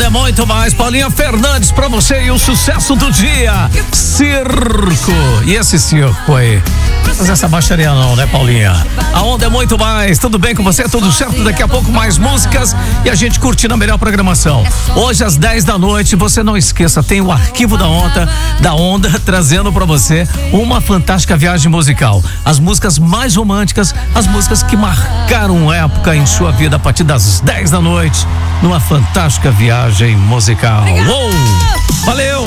Aonde é muito mais. Paulinha Fernandes pra você e o sucesso do dia. Circo. E esse circo aí? Mas essa baixaria não, né, Paulinha? Aonde é muito mais. Tudo bem com você? Tudo certo? Daqui a pouco mais músicas e a gente curtindo a melhor programação. Hoje às 10 da noite, você não esqueça, tem o arquivo da onda trazendo pra você uma fantástica viagem musical. As músicas mais românticas, as músicas que marcaram época em sua vida a partir das 10 da noite, numa fantástica viagem musical. Uou! Valeu!